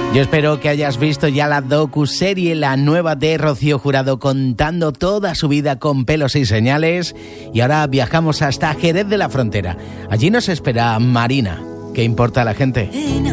Yo espero que hayas visto ya la docuserie, la nueva de Rocío Jurado, contando toda su vida con pelos y señales. Y ahora viajamos hasta Jerez de la Frontera. Allí nos espera Marina. ¿Qué importa a la gente?